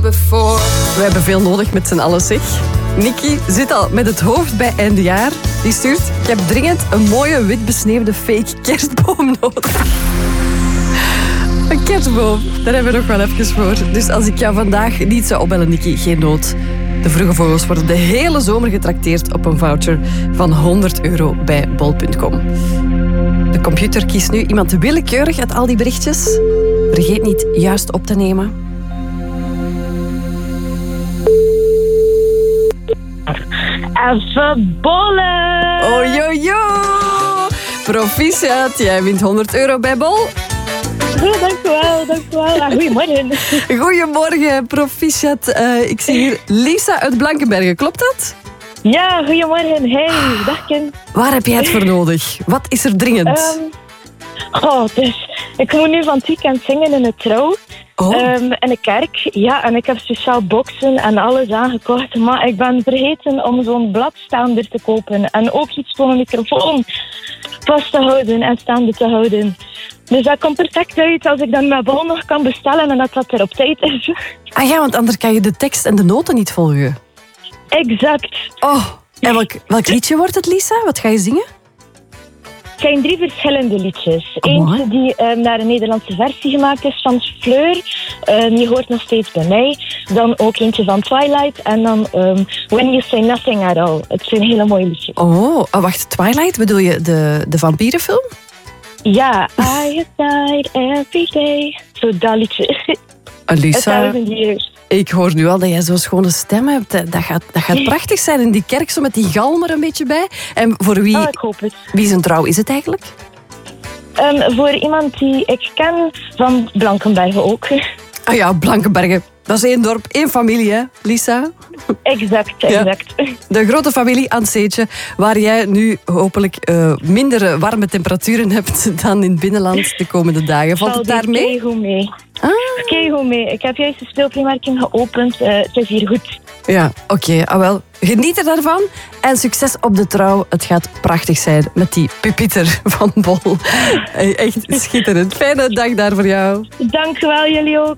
before. We hebben veel nodig met z'n allen, zeg. Nikki zit al met het hoofd bij eindejaar. Die stuurt: ik heb dringend een mooie witbesneeuwde fake kerstboom nodig. Een kerstboom, daar hebben we nog wel even voor. Dus als ik jou vandaag niet zou opbellen, Nikki, geen nood. De Vroege Vogels worden de hele zomer getrakteerd op een voucher van €100 bij bol.com. De computer kiest nu iemand willekeurig uit al die berichtjes. Vergeet niet juist op te nemen. Even bollen! Ojojo! Proficiat, jij wint €100 bij Bol. Goed, dankjewel. Goedemorgen. Goedemorgen, proficiat. Ik zie hier Lisa uit Blankenberge, klopt dat? Ja, goedemorgen. Hey, dag Kim. Waar heb jij het voor nodig? Wat is er dringend? Dus ik moet nu van het weekend zingen in het trouw. In de kerk. Ja, en ik heb speciaal boxen en alles aangekocht. Maar ik ben vergeten om zo'n bladstaander te kopen. En ook iets voor mijn microfoon vast te houden en staande te houden. Dus dat komt perfect uit als ik dan mijn bol nog kan bestellen en dat er op tijd is. Ah ja, want anders kan je de tekst en de noten niet volgen. Exact. Oh, en welk liedje wordt het, Lisa? Wat ga je zingen? Het zijn 3 verschillende liedjes. Oh, eentje die naar een Nederlandse versie gemaakt is van Fleur. Die hoort nog steeds bij mij. Dan ook eentje van Twilight. En dan When You Say Nothing At All. Het zijn hele mooie liedjes. Oh, wacht. Twilight? Bedoel je de vampierenfilm? Ja, I have died every day. Zo dat liedje. Lisa, ik hoor nu al dat jij zo'n schone stem hebt. Dat gaat prachtig zijn in die kerk, zo met die galm er een beetje bij. En voor wie, ik hoop het. Wie zijn trouw is het eigenlijk? Voor iemand die ik ken van Blankenberge ook. Ah ja, Blankenberge. Dat is 1 dorp, 1 familie, hè, Lisa? Exact. Ja. De grote familie aan het Zeetje, waar jij nu hopelijk minder warme temperaturen hebt dan in het binnenland de komende dagen. Valt het daar mee? Keigoed mee. Keigoed mee. Ik heb juist de speelvrijmarkt geopend. Het is hier goed. Ja, oké. Wel. Geniet er daarvan en succes op de trouw. Het gaat prachtig zijn met die pupieter van Bol. Echt schitterend. Fijne dag daar voor jou. Dank u wel, jullie ook.